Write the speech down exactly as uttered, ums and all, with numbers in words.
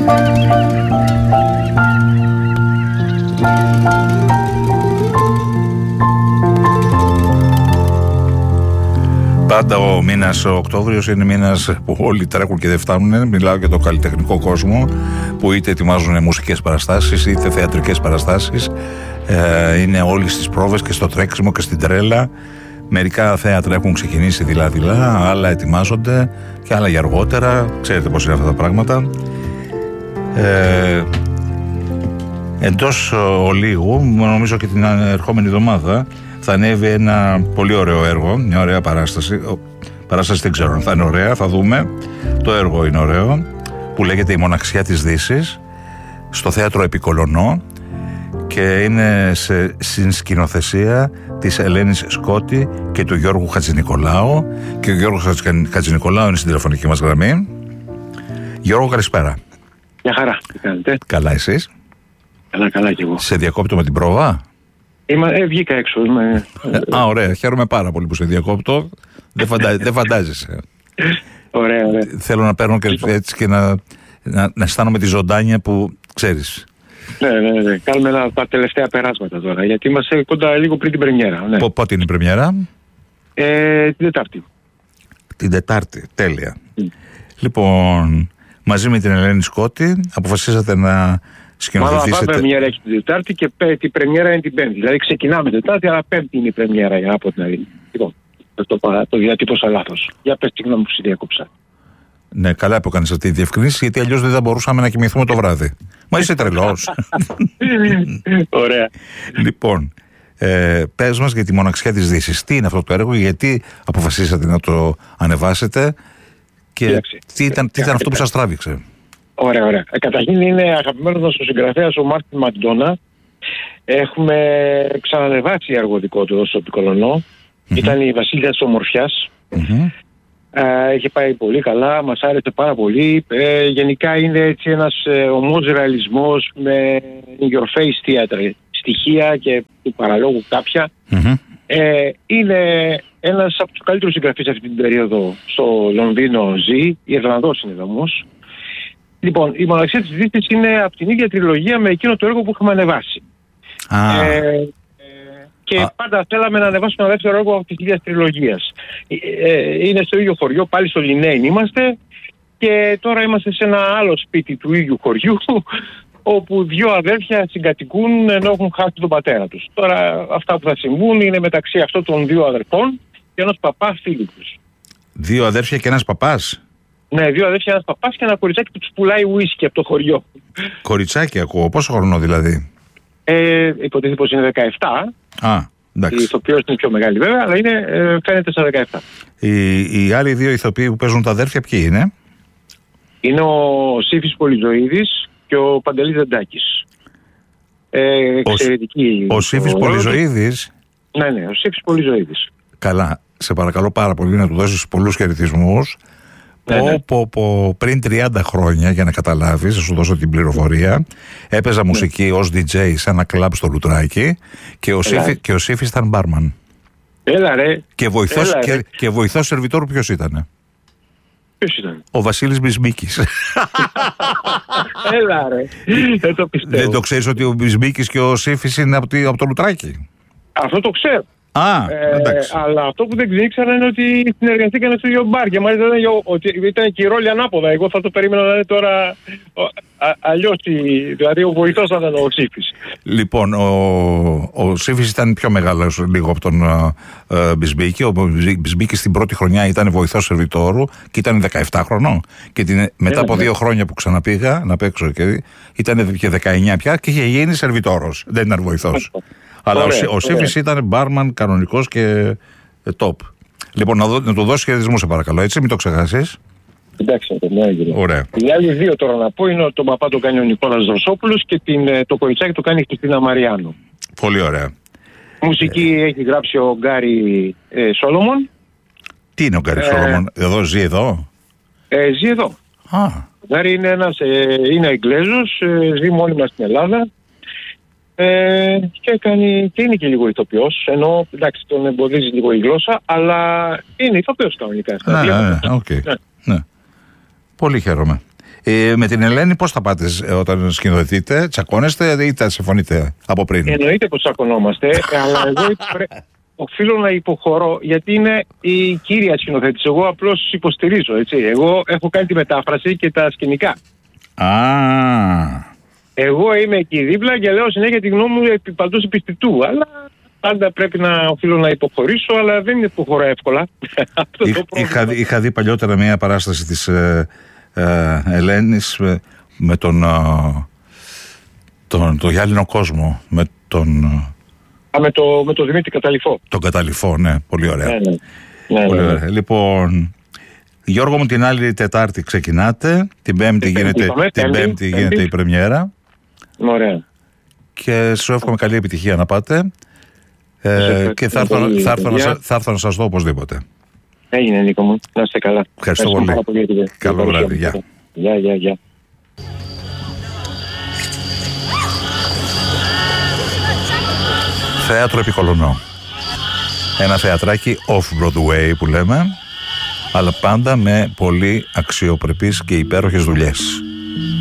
Πάντα ο μήνας ο Οκτώβριος είναι μήνας που όλοι τρέχουν και δεν φτάνουν. Μιλάω για το καλλιτεχνικό κόσμο που είτε ετοιμάζουν μουσικές παραστάσεις είτε θεατρικές παραστάσεις. Ε, είναι όλοι στις πρόβες και στο τρέξιμο και στην τρέλα. Μερικά θέατρα έχουν ξεκινήσει δειλά-δειλά, άλλα ετοιμάζονται και άλλα για αργότερα. Ξέρετε πώς είναι αυτά τα πράγματα. Ε, εντός ολίγου, νομίζω και την ερχόμενη εβδομάδα, θα ανέβει ένα πολύ ωραίο έργο, μια ωραία παράσταση. Παράσταση δεν ξέρω αν θα είναι ωραία, θα δούμε. Το έργο είναι ωραίο, που λέγεται «Η μοναξιά της Δύσης», στο θέατρο Επικολωνό, και είναι σε συνσκηνοθεσία της Ελένης Σκότη και του Γιώργου Χατζηνικολάου. Και ο Γιώργος Χατζηνικολάου είναι στην τηλεφωνική μας γραμμή. Γιώργο, καλησπέρα. Μια χαρά, τι κάνετε? Καλά, εσείς? Καλά, καλά κι εγώ. Σε διακόπτω με την πρόβα? Είμαι, ε, βγήκα έξω. Είμαι... Α, ωραία. Χαίρομαι πάρα πολύ που σε διακόπτω. Δεν, φαντα... δεν φαντάζεσαι. Ωραία, ωραία. Θέλω να παίρνω και έτσι και να, να, να αισθάνομαι τη ζωντάνια που ξέρεις. Ναι, ναι, ναι. Κάνουμε ένα, τα τελευταία περάσματα τώρα, γιατί είμαστε κοντά λίγο πριν την πρεμιέρα. Ναι. Π- πότε είναι η πρεμιέρα? Ε, την Τετάρτη. Την Τετάρτη, τέλεια. Mm. Λοιπόν, μαζί με την Ελένη Σκότη αποφασίσατε να σκηνοθετήσετε. Μάλλον η πρεμιέρα έχει την Τετάρτη και η πρεμιέρα είναι την Πέμπτη. Δηλαδή ξεκινάμε Τετάρτη, αλλά Πέμπτη είναι η πρεμιέρα, για να πω την αλήθεια. Λοιπόν, το, το, το διατύπωσα λάθος. Για πες, συγγνώμη που σε διακόψα. Ναι, καλά που έκανες αυτή τη διευκρίνηση, γιατί αλλιώς δεν θα μπορούσαμε να κοιμηθούμε το βράδυ. Μα είσαι τρελός. Ωραία. Λοιπόν, ε, πες μας για τη μοναξιά της Δύσης. Τι είναι αυτό το έργο, γιατί αποφασίσατε να το ανεβάσετε και Κοίταξε. τι ήταν, τι ήταν αυτό που σας τράβηξε? Ωραία, ωραία. Ε, καταρχήν είναι αγαπημένος μας ο συγγραφέας ο Μάρτιν Μακντόνα. Έχουμε ξανανεβάσει έργο δικό του στο Επικολωνό. Mm-hmm. Ήταν η Βασίλεια της Ομορφιάς. Mm-hmm. Ε, είχε πάει πολύ καλά, μας άρεσε πάρα πολύ. Ε, γενικά είναι έτσι ένας ε, ομός ρεαλισμός με in your face theater, στοιχεία και του παραλόγου κάποια. Mm-hmm. Ε, είναι ένας από τους καλύτερους συγγραφείς αυτή την περίοδο στο Λονδίνο ζει, Ιρλανδός είναι όμως. Λοιπόν, η μοναξιά της Δύσης είναι από την ίδια τριλογία με εκείνο το έργο που είχαμε ανεβάσει. Ah. Ε, Και ah. πάντα θέλαμε να ανεβάσουμε ένα δεύτερο έργο από τη ίδια τριλογία. Ε, είναι στο ίδιο χωριό, πάλι στο Λινέιν είμαστε, και τώρα είμαστε σε ένα άλλο σπίτι του ίδιου χωριού, όπου δύο αδέρφια συγκατοικούν ενώ έχουν χάσει τον πατέρα τους. Τώρα αυτά που θα συμβούν είναι μεταξύ αυτών των δύο αδερφών και ενός παπά φίλου τους. Δύο αδέρφια και ένας παπάς? Ναι, δύο αδέρφια, ένας παπάς και ένα κοριτσάκι που τους πουλάει ουίσκι από το χωριό. Κοριτσάκι ακούω, πόσο χρονό δηλαδή? Ε, υποτίθεται πως είναι δεκαεπτά. Α, εντάξει. Η ηθοποιός είναι πιο μεγάλη βέβαια, αλλά είναι, ε, φαίνεται στα δεκαεπτά. Οι, οι άλλοι δύο ηθοποιοί που παίζουν τα αδέρφια ποιοι είναι? Είναι ο Σύφης Πολυζωίδης και ο Παντελής Δεντάκης. Ε, εξαιρετική. Ο, ο Σύφης Πολυζωίδης. Ναι, ναι, ο Σύφης Πολυζωίδης. Καλά, σε παρακαλώ πάρα πολύ να του δώσεις πολλούς χαιρετισμούς. Ναι, ναι. Πω, πω, πω, πριν τριάντα χρόνια, για να καταλάβεις, θα σου δώσω την πληροφορία, έπαιζα ναι. μουσική ως ντι τζέι σε ένα κλαμπ στο Λουτράκι και ο, Σύφη, και ο Σύφης ήταν μπάρμαν. Έλα ρε. Και βοηθός, Έλα, και, ρε. και βοηθός σερβιτόρου ποιος ήταν? Ποιος ήταν? Ο Βασίλης Μπισμίκης. Έλα ρε. Δεν το πιστεύω. Δεν το ξέρεις ότι ο Μπισμίκης και ο Σύφης είναι από, τη, από το Λουτράκι? Αυτό το ξέρω. Α, ε, αλλά αυτό που δεν ήξερα είναι ότι συνεργαστήκαν στο ίδιο μπαρ. Και μάλιστα ήταν, ότι ήταν και η ρόλη ανάποδα. Εγώ θα το περίμενα να είναι τώρα αλλιώς. Δηλαδή ο βοηθός θα ήταν ο Σύφης. Λοιπόν, ο, ο Σύφης ήταν πιο μεγάλος λίγο από τον uh, Μπισμπίκη. Ο Μπισμπίκης στην πρώτη χρονιά ήταν βοηθός σερβιτόρου και ήταν δεκαεπτά χρονών. Και την, μετά από δύο χρόνια που ξαναπήγα να παίξω και ήταν και δεκαεννιά πια και είχε γίνει σερβιτόρος. Δεν ήταν βοηθός. Αλλά ωραία, ο, ο Σύφης ήταν μπάρμαν κανονικός και ε, top. Λοιπόν, να, δω, να του δώσεις χαιρετισμό σε παρακαλώ, έτσι, μην το ξεχάσεις. Εντάξει, ναι, έγινε. Ωραία. Οι άλλοι δύο τώρα να πω είναι ότι τον παπά το κάνει ο Νικόλας Δροσόπουλος και την, το κοριτσάκι το κάνει η Χριστίνα Μαριάνου. Πολύ ωραία. Μουσική ε... έχει γράψει ο Γκάρι ε, Σόλομον. Τι είναι ο Γκάρι ε... Σόλομον, εδώ ζει εδώ? Ε, ζει εδώ. Α. Ο Γκάρι είναι ένας, ε, είναι Εγγλέζος, ε, ζει μόνιμα στην Ελλάδα. Ε, και, κάνει, και είναι και λίγο ηθοποιός, ενώ εντάξει τον εμποδίζει λίγο η γλώσσα, αλλά είναι ηθοποιός κανονικά. Ναι, ναι, ναι, okay. ναι. ναι. Πολύ χαίρομαι. Ε, με την Ελένη πώς θα πάτε όταν σκηνοθετείτε, τσακώνεστε ή τα συμφωνείτε από πριν? Εννοείται πως τσακωνόμαστε, αλλά εγώ οφείλω να υποχωρώ, γιατί είναι η κύρια σκηνοθέτης. Εγώ απλώς υποστηρίζω, έτσι. Εγώ έχω κάνει τη μετάφραση και τα σκηνικά. Α. Εγώ είμαι εκεί δίπλα και λέω συνέχεια τη γνώμη μου επί παντός επιστητού. Αλλά πάντα πρέπει να οφείλω να υποχωρήσω, αλλά δεν υποχωρώ εύκολα. Αυτό το είχα, είχα δει παλιότερα μια παράσταση της ε, ε, Ελένης με, με τον, ε, τον, τον γυάλινο κόσμο, με τον... Α, με, το, με το Δημήτρη Καταληφό. Τον Καταληφό, ναι, πολύ ωραία. Ναι, ναι. Ναι, πολύ ναι. ωραία. Λοιπόν, Γιώργο μου, την άλλη Τετάρτη ξεκινάτε, την Πέμπτη γίνεται, είπαμε, την πέμπτη, πέμπτη γίνεται πέμπτη. η πρεμιέρα. Ωραία. Και σου εύχομαι καλή επιτυχία να πάτε. Ε, και θα έρθω, θα, έρθω να, θα έρθω να σας δω οπωσδήποτε. Έγινε, Νίκο μου. Να είστε καλά. Ευχαριστώ πολύ. πολύ. Καλό βράδυ. Γεια. Γεια, γεια, γεια. Θέατρο Επικολονό. Ένα θεατράκι off-Broadway που λέμε, αλλά πάντα με πολύ αξιοπρεπείς και υπέροχες δουλειές.